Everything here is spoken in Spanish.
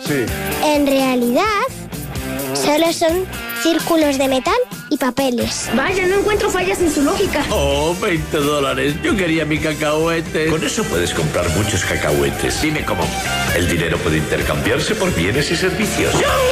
Sí. En realidad, solo son círculos de metal y papeles. Vaya, no encuentro fallas en su lógica. Oh, $20. Yo quería mi cacahuete. Con eso puedes comprar muchos cacahuetes. Dime cómo. El dinero puede intercambiarse por bienes y servicios.